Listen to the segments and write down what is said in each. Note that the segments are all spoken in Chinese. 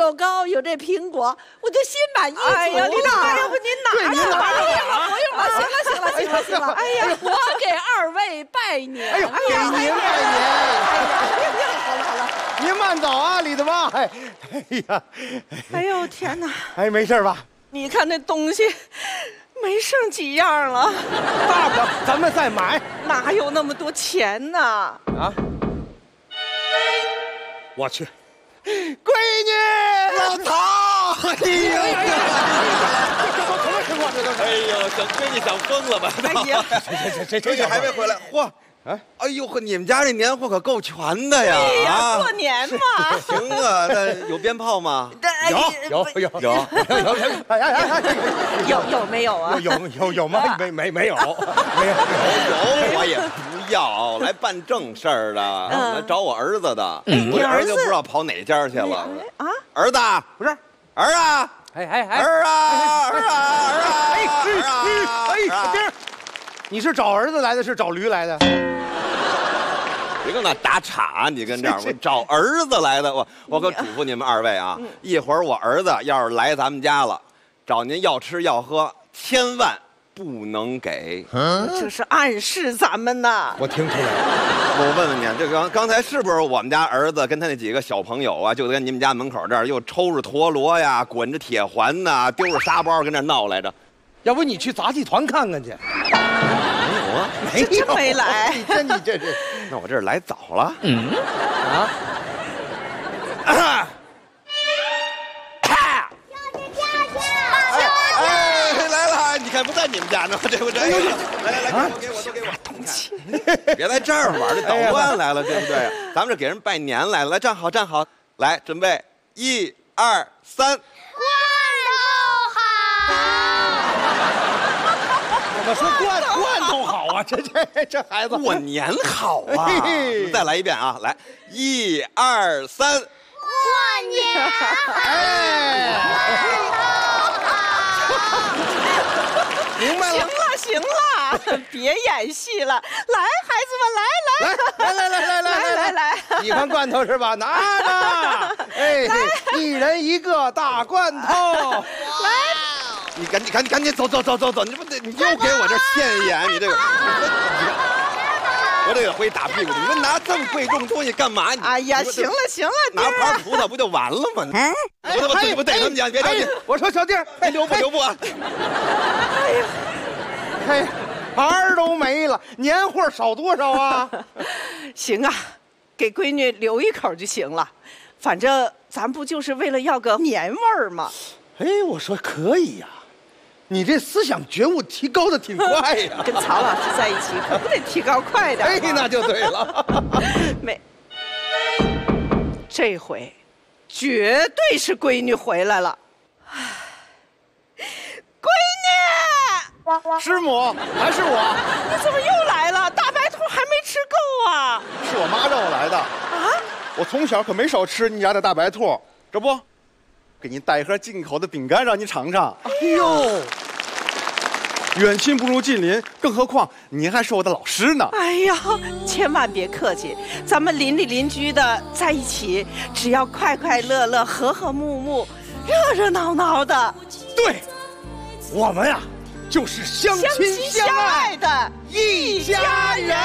豆糕，有这苹果，我就心满意足了。 哎呀，李大妈，要不您拿着？ 不用了，行了。哎呀，我给二位拜年。 哎呦，给您拜年。 好了， 您慢走啊，李大妈。哎呀， 哎呦天哪！ 哎，没事吧？ 你看那东西，没剩几样了。 大不了咱们再买。 哪有那么多钱呢？ 啊！我去，闺女， 老唐，哎呀， 这都什么情况？这都是。 哎呦，小闺女想疯了吧？ 哎呀， 这闺女还没回来，嚯！哎呦呵，你们家这年货可够全的呀！ 哎呀，过年嘛。 行啊，那有鞭炮吗？ 有。哎呀， 有没有啊？ 有吗？没有， 我也不要，来办正事儿的，来找我儿子的。我儿子就不知道跑哪家去了啊！儿子不是儿啊！儿啊！ 丁儿，你是找儿子来的，是找驴来的？ 别跟那打岔，你跟这儿，我找儿子来的。我可嘱咐你们二位啊，一会儿我儿子要是来咱们家了，找您要吃要喝，千万不能给。 这是暗示咱们呢。 我听出来了。 我问问你，这刚才是不是我们家儿子跟他那几个小朋友啊，就在你们家门口这儿又抽着陀螺呀，滚着铁环呐，丢着沙包跟那儿闹来着？ 要不你去杂技团看看去。 没有啊， 真没来。 你这是。 那我这是来早了。来了，你看不在你们家呢，这不这个。来，给我。别在这儿玩，这捣乱来了，对不对？咱们这给人拜年来了，来站好，来准备，1、2、3。 怎么说罐头好啊？这孩子过年好啊！再来一遍啊！来，1、2、3。过年好！ 明白了。 行了，别演戏了。来，孩子们，来。 喜欢罐头是吧？拿着。哎，一人一个大罐头。 来。 你赶紧走！你不得，你又给我这现眼，你这个，我这个回打屁股。你们拿这么贵重东西干嘛？ 哎呀，行了， 拿盘葡萄不就完了吗？我逮他们家，别着急。 我说小弟儿， 留步啊！ 哎呀， 嘿，盘都没了，年货少多少啊？ 行啊，给闺女留一口就行了，反正咱不就是为了要个年味儿吗？ 哎，我说可以呀。你这思想觉悟提高的挺快呀！ 跟曹老师在一起可不得提高快点。 哎，那就对了。 这回绝对是闺女回来了。闺女， 师母还是我？ 你怎么又来了？大白兔还没吃够啊？ 是我妈让我来的啊！我从小可没少吃你家的大白兔，这不。给您带一盒进口的饼干，让您尝尝。 哎呦， 远亲不如近邻，更何况您还是我的老师呢。 哎呀，千万别客气，咱们邻里邻居的在一起，只要快快乐乐、和和睦睦、热闹的。 对，我们呀，就是相亲相爱的一家人。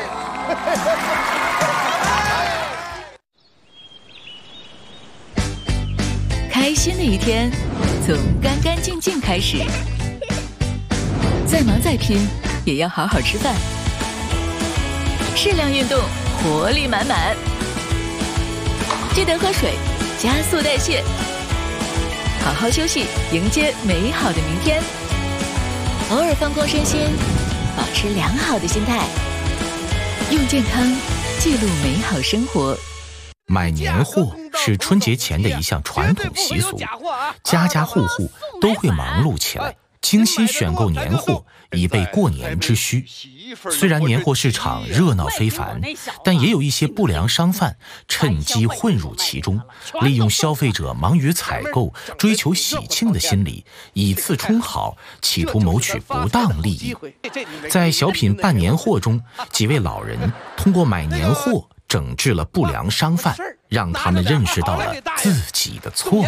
开心的一天，从干干净净开始。再忙再拼，也要好好吃饭。适量运动，活力满满。记得喝水，加速代谢。好好休息，迎接美好的明天。偶尔放空身心，保持良好的心态。用健康记录美好生活。 买年货是春节前的一项传统习俗，家家户户都会忙碌起来，精心选购年货，以备过年之需。虽然年货市场热闹非凡，但也有一些不良商贩趁机混入其中，利用消费者忙于采购、追求喜庆的心理，以次充好，企图谋取不当利益。在小品办年货中，几位老人通过买年货整治了不良商贩，让他们认识到了自己的错误。